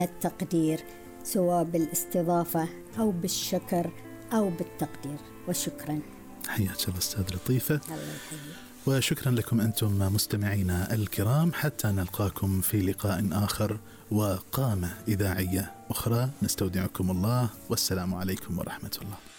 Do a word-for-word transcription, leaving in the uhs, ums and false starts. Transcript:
التقدير، سواء بالاستضافة أو بالشكر أو بالتقدير. وشكرا. حياك الله أستاذ لطيفة. الله يحييك. وشكرا لكم أنتم مستمعينا الكرام، حتى نلقاكم في لقاء آخر وقامة إذاعية أخرى. نستودعكم الله، والسلام عليكم ورحمة الله.